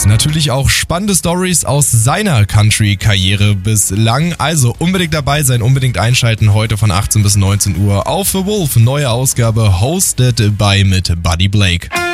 Stories. Natürlich auch spannende Stories aus seiner Country-Karriere bislang. Also unbedingt dabei sein, unbedingt einschalten. Heute von 18 bis 19 Uhr auf The Wolf. Neue Ausgabe, hosted by mit Buddy Blake.